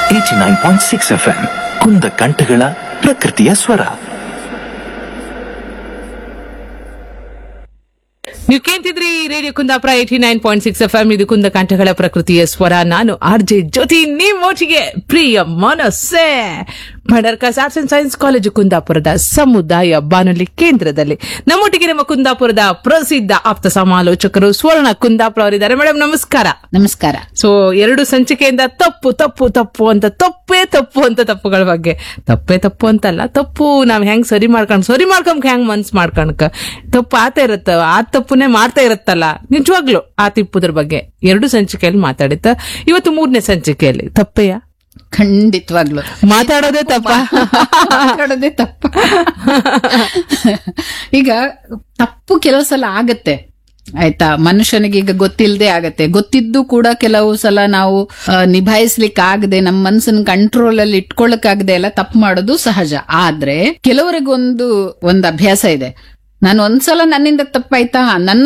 89.6 FM ಕುಂದ ಕಂಠಗಳ ಪ್ರಕೃತಿಯ ಸ್ವರ. ನೀವು ಕೇಳ್ತಿದ್ರಿ ರೇಡಿಯೋ ಕುಂದಾಪುರ 89.6 FM. ಇದು ಕುಂದ ಕಂಠಗಳ ಪ್ರಕೃತಿಯ ಸ್ವರ. ನಾನು RJ Jyothi, ನಿಮ್ಮೊಟ್ಟಿಗೆ Priya Manasseh. Bhandarkar's arts and science college ಕುಂದಾಪುರದ ಸಮುದಾಯ ಬಾನುಲಿ ಕೇಂದ್ರದಲ್ಲಿ ನಮ್ಮೊಟ್ಟಿಗೆ ನಮ್ಮ ಕುಂದಾಪುರದ ಪ್ರಸಿದ್ಧ ಆಪ್ತ ಸಮಾಲೋಚಕರು ಸ್ವರ್ಣ ಕುಂದಾಪುರ ಅವರಿದ್ದಾರೆ. ಮೇಡಮ್ ನಮಸ್ಕಾರ. ನಮಸ್ಕಾರ. ಸೊ 2 ಸಂಚಿಕೆಯಿಂದ ತಪ್ಪು ತಪ್ಪು ತಪ್ಪು ಅಂತ ತಪ್ಪೇ ತಪ್ಪು ಅಂತ ತಪ್ಪುಗಳ ಬಗ್ಗೆ, ತಪ್ಪೇ ತಪ್ಪು ಅಂತಲ್ಲ, ತಪ್ಪು ನಾವ್ ಹೆಂಗ್ ಸರಿ ಮಾಡ್ಕೊಂಡ್ ಹೆಂಗ್ ಮನ್ಸ್ ಮಾಡ್ಕೊಂಡ್ಕ ತಪ್ಪು ಆತ ಇರತ್ತ, ಆ ತಪ್ಪುನೇ ಮಾಡ್ತಾ ಇರತ್ತಲ್ಲ, ನಿಜವಾಗ್ಲು ಆ ತಿಪ್ಪುದ್ರ ಬಗ್ಗೆ 2 ಸಂಚಿಕೆಯಲ್ಲಿ ಮಾತಾಡಿತ್ತ. ಇವತ್ತು 3ನೇ ಸಂಚಿಕೆಯಲ್ಲಿ ತಪ್ಪೆಯ ಖಂಡಿತವಾಗ್ಲು ಮಾತಾಡೋದೇ ತಪ್ಪ. ಮಾತಾಡೋದೇ ತಪ್ಪ. ಈಗ ತಪ್ಪು ಕೆಲವು ಸಲ ಆಗತ್ತೆ, ಆಯ್ತಾ. ಮನುಷ್ಯನಿಗೆ ಈಗ ಗೊತ್ತಿಲ್ಲದೆ ಆಗತ್ತೆ, ಗೊತ್ತಿದ್ದು ಕೂಡ ಕೆಲವು ಸಲ ನಾವು ನಿಭಾಯಿಸ್ಲಿಕ್ಕೆ ಆಗದೆ, ನಮ್ಮ ಮನ್ಸನ್ ಕಂಟ್ರೋಲ್ ಅಲ್ಲಿ ಇಟ್ಕೊಳಕ್ಕಾಗದೆ ಎಲ್ಲ ತಪ್ಪು ಮಾಡೋದು ಸಹಜ. ಆದ್ರೆ ಕೆಲವರಿಗೊಂದು ಅಭ್ಯಾಸ ಇದೆ. ನಾನು ಒಂದ್ಸಲ ನನ್ನಿಂದ ತಪ್ಪಾಯ್ತಾ,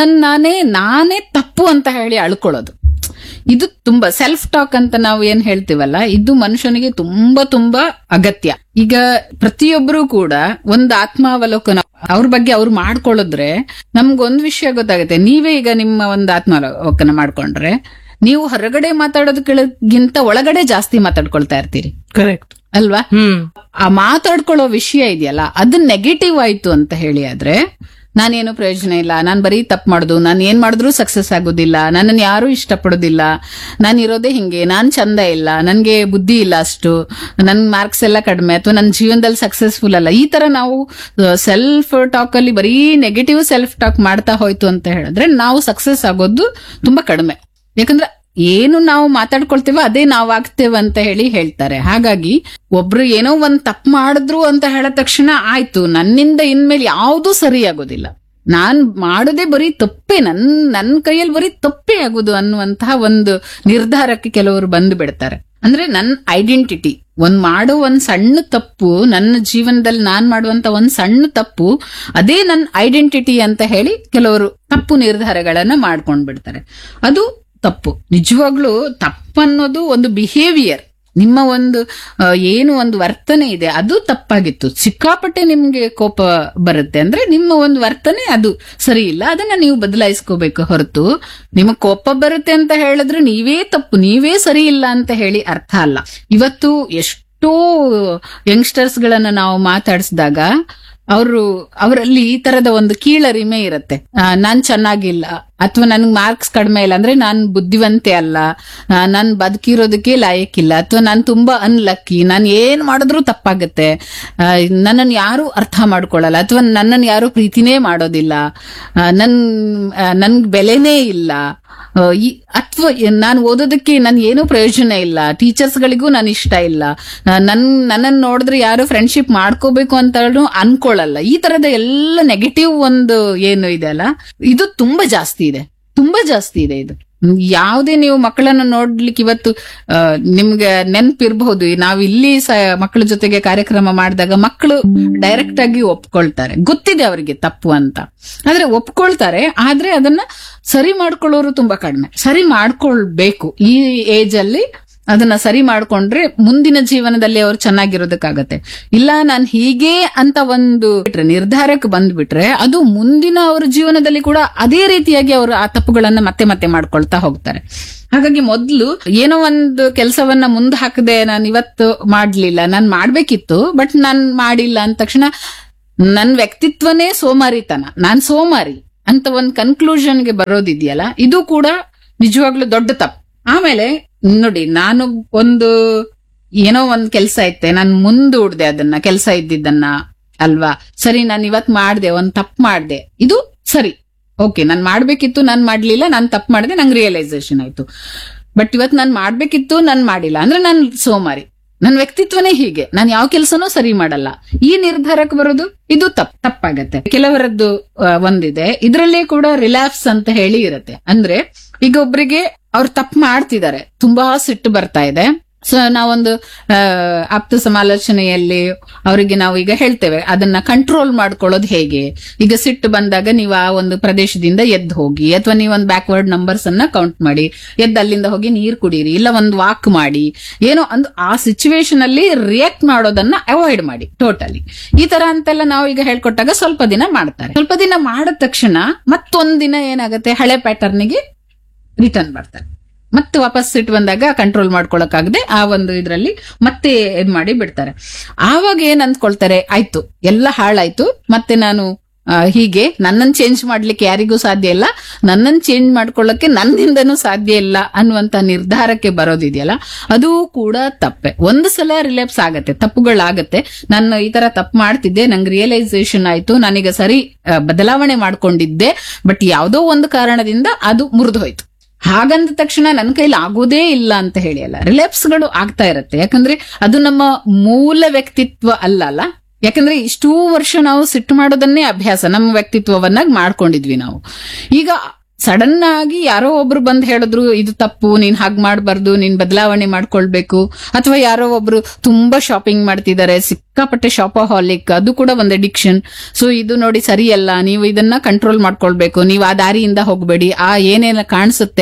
ನಾನೇ ತಪ್ಪು ಅಂತ ಹೇಳಿ ಅಳ್ಕೊಳ್ಳೋದು. ಇದು ತುಂಬಾ ಸೆಲ್ಫ್ ಟಾಕ್ ಅಂತ ನಾವು ಏನ್ ಹೇಳ್ತೀವಲ್ಲ, ಇದು ಮನುಷ್ಯನಿಗೆ ತುಂಬಾ ತುಂಬಾ ಅಗತ್ಯ. ಈಗ ಪ್ರತಿಯೊಬ್ಬರು ಕೂಡ ಒಂದು ಆತ್ಮಾವಲೋಕನ ಅವ್ರ ಬಗ್ಗೆ ಅವ್ರು ಮಾಡ್ಕೊಳ್ಳಿದ್ರೆ ನಮ್ಗೊಂದ್ ವಿಷಯ ಗೊತ್ತಾಗುತ್ತೆ. ನೀವೇ ಈಗ ನಿಮ್ಮ ಒಂದು ಆತ್ಮಾವಲೋಕನ ಮಾಡ್ಕೊಂಡ್ರೆ ನೀವು ಹೊರಗಡೆ ಮಾತಾಡೋದಕ್ಕಿಂತ ಒಳಗಡೆ ಜಾಸ್ತಿ ಮಾತಾಡ್ಕೊಳ್ತಾ ಇರ್ತೀರಿ. ಕರೆಕ್ಟ್ ಅಲ್ವಾ? ಆ ಮಾತಾಡ್ಕೊಳ್ಳೋ ವಿಷಯ ಇದೆಯಲ್ಲ, ಅದು ನೆಗೆಟಿವ್ ಆಯ್ತು ಅಂತ ಹೇಳಿ ಆದ್ರೆ ನಾನೇನು ಪ್ರಯೋಜನ ಇಲ್ಲ, ನಾನ್ ಬರೀ ತಪ್ಪು ಮಾಡುದು, ನಾನು ಏನ್ ಮಾಡಿದ್ರು ಸಕ್ಸಸ್ ಆಗೋದಿಲ್ಲ, ನನ್ನನ್ನು ಯಾರು ಇಷ್ಟಪಡೋದಿಲ್ಲ, ನಾನು ಇರೋದೇ ಹಿಂಗೆ, ನಾನ್ ಚಂದ ಇಲ್ಲ, ನನ್ಗೆ ಬುದ್ಧಿ ಇಲ್ಲ ಅಷ್ಟು, ನನ್ ಮಾರ್ಕ್ಸ್ ಎಲ್ಲ ಕಡಿಮೆ, ಅಥವಾ ನನ್ನ ಜೀವನದಲ್ಲಿ ಸಕ್ಸಸ್ಫುಲ್ ಅಲ್ಲ, ಈ ತರ ನಾವು ಸೆಲ್ಫ್ ಟಾಕ್ ಅಲ್ಲಿ ಬರೀ ನೆಗೆಟಿವ್ ಸೆಲ್ಫ್ ಟಾಕ್ ಮಾಡ್ತಾ ಹೋಯ್ತು ಅಂತ ಹೇಳಿದ್ರೆ ನಾವು ಸಕ್ಸಸ್ ಆಗೋದು ತುಂಬಾ ಕಡಿಮೆ. ಯಾಕಂದ್ರೆ ಏನು ನಾವು ಮಾತಾಡ್ಕೊಳ್ತೇವೋ ಅದೇ ನಾವು ಆಗ್ತೇವೆ ಅಂತ ಹೇಳಿ ಹೇಳ್ತಾರೆ. ಹಾಗಾಗಿ ಒಬ್ರು ಏನೋ ಒಂದ್ ತಪ್ಪು ಮಾಡಿದ್ರು ಅಂತ ಹೇಳಿದ ತಕ್ಷಣ ಆಯ್ತು, ನನ್ನಿಂದ ಇನ್ಮೇಲೆ ಯಾವ್ದೂ ಸರಿ ಆಗೋದಿಲ್ಲ, ನಾನ್ ಮಾಡೋದೇ ಬರೀ ತಪ್ಪೇ, ನನ್ ಕೈಯಲ್ಲಿ ಬರೀ ತಪ್ಪೇ ಆಗುದು ಅನ್ನುವಂತಹ ಒಂದು ನಿರ್ಧಾರಕ್ಕೆ ಕೆಲವರು ಬಂದು ಬಿಡ್ತಾರೆ. ಅಂದ್ರೆ ನನ್ನ ಐಡೆಂಟಿಟಿ, ಒಂದ್ ಸಣ್ಣ ತಪ್ಪು, ನನ್ನ ಜೀವನದಲ್ಲಿ ನಾನ್ ಮಾಡುವಂತ ಒಂದ್ ಸಣ್ಣ ತಪ್ಪು, ಅದೇ ನನ್ನ ಐಡೆಂಟಿಟಿ ಅಂತ ಹೇಳಿ ಕೆಲವರು ತಪ್ಪು ನಿರ್ಧಾರಗಳನ್ನ ಮಾಡ್ಕೊಂಡ್ ಬಿಡ್ತಾರೆ. ಅದು ತಪ್ಪು. ನಿಜವಾಗ್ಲೂ ತಪ್ಪನ್ನೋದು ಒಂದು ಬಿಹೇವಿಯರ್, ನಿಮ್ಮ ಏನು ಒಂದು ವರ್ತನೆ ಇದೆ ಅದು ತಪ್ಪಾಗಿತ್ತು. ಸಿಕ್ಕಾಪಟ್ಟೆ ನಿಮ್ಗೆ ಕೋಪ ಬರುತ್ತೆ ಅಂದ್ರೆ ನಿಮ್ಮ ಒಂದು ವರ್ತನೆ ಅದು ಸರಿ ಇಲ್ಲ, ಅದನ್ನ ನೀವು ಬದಲಾಯಿಸ್ಕೋಬೇಕು ಹೊರತು ನಿಮಗ್ ಕೋಪ ಬರುತ್ತೆ ಅಂತ ಹೇಳಿದ್ರೆ ನೀವೇ ತಪ್ಪು, ನೀವೇ ಸರಿ ಇಲ್ಲ ಅಂತ ಹೇಳಿ ಅರ್ಥ ಅಲ್ಲ. ಇವತ್ತು ಎಷ್ಟೋ ಯಂಗ್ಸ್ಟರ್ಸ್ ಗಳನ್ನ ನಾವು ಮಾತಾಡಿಸಿದಾಗ ಅವರಲ್ಲಿ ಈ ತರದ ಒಂದು ಕೀಳರಿಮೆ ಇರುತ್ತೆ. ನಾನ್ ಚೆನ್ನಾಗಿಲ್ಲ, ಅಥವಾ ನನ್ಗೆ ಮಾರ್ಕ್ಸ್ ಕಡಿಮೆ ಇಲ್ಲ ಅಂದ್ರೆ ನಾನ್ ಬುದ್ಧಿವಂತೆ ಅಲ್ಲ, ನಾನ್ ಬದುಕಿರೋದಕ್ಕೆ ಲಾಯಕ್ಕಿಲ್ಲ, ಅಥವಾ ನಾನ್ ತುಂಬಾ ಅನ್ಲಕ್ಕಿ, ನಾನ್ ಏನ್ ಮಾಡಿದ್ರು ತಪ್ಪಾಗತ್ತೆ, ನನ್ನನ್ನು ಯಾರು ಅರ್ಥ ಮಾಡ್ಕೊಳ್ಳಲ್ಲ, ಅಥವಾ ನನ್ನನ್ನು ಯಾರು ಪ್ರೀತಿನೇ ಮಾಡೋದಿಲ್ಲ, ನನ್ಗೆ ಬೆಲೆನೇ ಇಲ್ಲ, ಅಥವಾ ನಾನು ಓದೋದಕ್ಕೆ ನನ್ ಏನೂ ಪ್ರಯೋಜನ ಇಲ್ಲ, ಟೀಚರ್ಸ್ ಗಳಿಗೂ ನಾನು ಇಷ್ಟ ಇಲ್ಲ, ನನ್ನನ್ನು ನೋಡಿದ್ರೆ ಯಾರು ಫ್ರೆಂಡ್ಶಿಪ್ ಮಾಡ್ಕೋಬೇಕು ಅಂತ ಅನ್ಕೊಳ್ಳಲ್ಲ. ಈ ತರದ ಎಲ್ಲ ನೆಗೆಟಿವ್ ಏನು ಇದೆ ಅಲ್ಲ, ಇದು ತುಂಬಾ ಜಾಸ್ತಿ ಇದೆ ಇದು. ಯಾವುದೇ ನೀವು ಮಕ್ಕಳನ್ನ ನೋಡ್ಲಿಕ್ಕೆ ಇವತ್ತು ನಿಮ್ಗೆ ನೆನ್ಪಿರ್ಬಹುದು, ನಾವು ಇಲ್ಲಿ ಮಕ್ಕಳ ಜೊತೆಗೆ ಕಾರ್ಯಕ್ರಮ ಮಾಡಿದಾಗ ಮಕ್ಕಳು ಡೈರೆಕ್ಟ್ ಆಗಿ ಒಪ್ಕೊಳ್ತಾರೆ, ಗೊತ್ತಿದೆ ಅವರಿಗೆ ತಪ್ಪು ಅಂತ, ಆದ್ರೆ ಒಪ್ಕೊಳ್ತಾರೆ. ಆದ್ರೆ ಅದನ್ನ ಸರಿ ಮಾಡ್ಕೊಳ್ಳೋರು ತುಂಬಾ ಕಡಿಮೆ. ಸರಿ ಮಾಡ್ಕೊಳ್ಬೇಕು, ಈ ಏಜ್ ಅಲ್ಲಿ ಅದನ್ನ ಸರಿ ಮಾಡ್ಕೊಂಡ್ರೆ ಮುಂದಿನ ಜೀವನದಲ್ಲಿ ಅವ್ರು ಚೆನ್ನಾಗಿರೋದಕ್ಕಾಗತ್ತೆ. ಇಲ್ಲ ನಾನು ಹೀಗೆ ಅಂತ ಒಂದು ನಿರ್ಧಾರಕ್ಕೆ ಬಂದ್ಬಿಟ್ರೆ ಅದು ಮುಂದಿನ ಅವ್ರ ಜೀವನದಲ್ಲಿ ಕೂಡ ಅದೇ ರೀತಿಯಾಗಿ ಅವರು ಆ ತಪ್ಪುಗಳನ್ನ ಮತ್ತೆ ಮತ್ತೆ ಮಾಡ್ಕೊಳ್ತಾ ಹೋಗ್ತಾರೆ. ಹಾಗಾಗಿ ಮೊದ್ಲು ಏನೋ ಒಂದು ಕೆಲಸವನ್ನ ಮುಂದೆ ಹಾಕದೆ ನಾನು ಇವತ್ತು ಮಾಡ್ಲಿಲ್ಲ, ನಾನ್ ಮಾಡ್ಬೇಕಿತ್ತು ಬಟ್ ನಾನ್ ಮಾಡಿಲ್ಲ ಅಂದ ತಕ್ಷಣ ನನ್ ವ್ಯಕ್ತಿತ್ವನೇ ಸೋಮಾರಿತನ, ನಾನ್ ಸೋಮಾರಿ ಅಂತ ಒಂದು ಕನ್ಕ್ಲೂಷನ್ಗೆ ಬರೋದಿದೆಯಲ್ಲ, ಇದು ಕೂಡ ನಿಜವಾಗ್ಲೂ ದೊಡ್ಡ ತಪ್ಪು. ಆಮೇಲೆ ನೋಡಿ, ನಾನು ಏನೋ ಒಂದ್ ಕೆಲ್ಸ ಐತೆ, ನಾನು ಮುಂದೂಡ್ದೆ ಅದನ್ನ, ಕೆಲ್ಸ ಇದ್ದಿದ್ದನ್ನ ಅಲ್ವಾ, ಸರಿ ನಾನು ಇವತ್ ಮಾಡ್ದೆ, ಒಂದ್ ತಪ್ಪು ಮಾಡ್ದೆ, ಇದು ಸರಿ, ಓಕೆ, ನಾನ್ ಮಾಡ್ಬೇಕಿತ್ತು, ನಾನ್ ಮಾಡ್ಲಿಲ್ಲ, ನಾನ್ ತಪ್ಪು ಮಾಡ್ದೆ, ನಂಗೆ ರಿಯಲೈಸೇಷನ್ ಆಯ್ತು. ಬಟ್ ಇವತ್ ನಾನ್ ಮಾಡ್ಬೇಕಿತ್ತು, ನಾನ್ ಮಾಡಿಲ್ಲ ಅಂದ್ರೆ ನಾನ್ ಸೋಮಾರಿ, ನನ್ ವ್ಯಕ್ತಿತ್ವನೇ ಹೀಗೆ, ನಾನ್ ಯಾವ ಕೆಲ್ಸನೂ ಸರಿ ಮಾಡಲ್ಲ, ಈ ನಿರ್ಧಾರಕ್ಕೆ ಬರೋದು ಇದು ತಪ್ಪಾಗತ್ತೆ. ಕೆಲವರದ್ದು ಒಂದಿದೆ, ಇದ್ರಲ್ಲೇ ಕೂಡ ರಿಲ್ಯಾಪ್ಸ್ ಅಂತ ಹೇಳಿ ಇರತ್ತೆ. ಅಂದ್ರೆ ಈಗ ಒಬ್ರಿಗೆ ಅವ್ರು ತಪ್ಪು ಮಾಡ್ತಿದ್ದಾರೆ, ತುಂಬಾ ಸಿಟ್ಟು ಬರ್ತಾ ಇದೆ, ಸೊ ನಾವೊಂದು ಆಪ್ತ ಸಮಾಲೋಚನೆಯಲ್ಲಿ ಅವರಿಗೆ ನಾವು ಈಗ ಹೇಳ್ತೇವೆ ಅದನ್ನ ಕಂಟ್ರೋಲ್ ಮಾಡ್ಕೊಳ್ಳೋದು ಹೇಗೆ. ಈಗ ಸಿಟ್ಟು ಬಂದಾಗ ನೀವು ಆ ಒಂದು ಪ್ರದೇಶದಿಂದ ಎದ್ದು ಹೋಗಿ, ಅಥವಾ ನೀವು ಒಂದು ಬ್ಯಾಕ್ವರ್ಡ್ ನಂಬರ್ಸ್ ಅನ್ನ ಕೌಂಟ್ ಮಾಡಿ, ಎದ್ದು ಅಲ್ಲಿಂದ ಹೋಗಿ ನೀರು ಕುಡೀರಿ, ಇಲ್ಲ ಒಂದು ವಾಕ್ ಮಾಡಿ, ಏನೋ ಒಂದು ಆ ಸಿಚುವೇಶನ್ ಅಲ್ಲಿ ರಿಯಾಕ್ಟ್ ಮಾಡೋದನ್ನ ಅವಾಯ್ಡ್ ಮಾಡಿ ಟೋಟಲಿ. ಈ ತರ ಅಂತೆಲ್ಲ ನಾವು ಈಗ ಹೇಳ್ಕೊಟ್ಟಾಗ ಸ್ವಲ್ಪ ದಿನ ಮಾಡ್ತಾರೆ. ಸ್ವಲ್ಪ ದಿನ ಮಾಡಿದ ತಕ್ಷಣ ಮತ್ತೊಂದಿನ ಏನಾಗುತ್ತೆ, ಹಳೆ ಪ್ಯಾಟರ್ನ್ಗೆ ರಿಟರ್ನ್ ಬರ್ತಾರೆ. ಮತ್ತೆ ವಾಪಸ್ ಸಿಟ್ಟು ಬಂದಾಗ ಕಂಟ್ರೋಲ್ ಮಾಡ್ಕೊಳಕ್ಕಾಗದೆ ಆ ಒಂದು ಇದ್ರಲ್ಲಿ ಮತ್ತೆ ಇದ್ ಮಾಡಿ ಬಿಡ್ತಾರೆ. ಆವಾಗ ಏನ್ ಅಂದ್ಕೊಳ್ತಾರೆ, ಆಯ್ತು ಎಲ್ಲ ಹಾಳಾಯ್ತು, ಮತ್ತೆ ನಾನು ಹೀಗೆ ನನ್ನನ್ನು ಚೇಂಜ್ ಮಾಡ್ಲಿಕ್ಕೆ ಯಾರಿಗೂ ಸಾಧ್ಯ ಇಲ್ಲ, ನನ್ನನ್ನು ಚೇಂಜ್ ಮಾಡ್ಕೊಳ್ಳಕ್ಕೆ ನನ್ನಿಂದನೂ ಸಾಧ್ಯ ಇಲ್ಲ ಅನ್ನುವಂತ ನಿರ್ಧಾರಕ್ಕೆ ಬರೋದಿದೆಯಲ್ಲ, ಅದು ಕೂಡ ತಪ್ಪೆ. ಒಂದು ಸಲ ರಿಲ್ಯಾಪ್ಸ್ ಆಗತ್ತೆ, ತಪ್ಪುಗಳಾಗತ್ತೆ. ನಾನು ಈ ತರ ತಪ್ಪು ಮಾಡ್ತಿದ್ದೆ, ನಂಗೆ ರಿಯಲೈಸೇಷನ್ ಆಯ್ತು, ನಾನೀಗ ಸರಿ ಬದಲಾವಣೆ ಮಾಡ್ಕೊಂಡಿದ್ದೆ, ಬಟ್ ಯಾವುದೋ ಒಂದು ಕಾರಣದಿಂದ ಅದು ಮುರಿದು ಹೋಯ್ತು. ಹಾಗಂದ ತಕ್ಷಣ ನನ್ನ ಕೈಲಿ ಆಗೋದೇ ಇಲ್ಲ ಅಂತ ಹೇಳಿ ಅಲ್ಲ, ರಿಲ್ಯಾಪ್ಸ್ಗಳು ಆಗ್ತಾ ಇರತ್ತೆ. ಯಾಕಂದ್ರೆ ಅದು ನಮ್ಮ ಮೂಲ ವ್ಯಕ್ತಿತ್ವ ಅಲ್ಲ. ಯಾಕಂದ್ರೆ ಇಷ್ಟೂ ವರ್ಷ ನಾವು ಸಿಟ್ಟು ಮಾಡೋದನ್ನೇ ಅಭ್ಯಾಸ, ನಮ್ಮ ವ್ಯಕ್ತಿತ್ವವನ್ನಾಗಿ ಮಾಡ್ಕೊಂಡಿದ್ವಿ ನಾವು. ಈಗ ಸಡನ್ ಆಗಿ ಯಾರೋ ಒಬ್ರು ಬಂದ್ ಹೇಳಿದ್ರು ಇದು ತಪ್ಪು, ನೀನ್ ಹಾಗ್ ಮಾಡ್ಬಾರ್ದು, ನೀನ್ ಬದಲಾವಣೆ ಮಾಡ್ಕೊಳ್ಬೇಕು, ಅಥವಾ ಯಾರೋ ಒಬ್ರು ತುಂಬಾ ಶಾಪಿಂಗ್ ಮಾಡ್ತಿದ್ದಾರೆ, ಸಿಕ್ಕಾಪಟ್ಟೆ ಶಾಪಹಾಲಿಕ್, ಅದು ಕೂಡ ಒಂದು ಅಡಿಕ್ಷನ್. ಸೊ ಇದು ನೋಡಿ ಸರಿಯಲ್ಲ, ನೀವು ಇದನ್ನ ಕಂಟ್ರೋಲ್ ಮಾಡ್ಕೊಳ್ಬೇಕು, ನೀವು ಆ ದಾರಿಯಿಂದ ಹೋಗ್ಬೇಡಿ, ಆ ಏನೇನ ಕಾಣಿಸುತ್ತೆ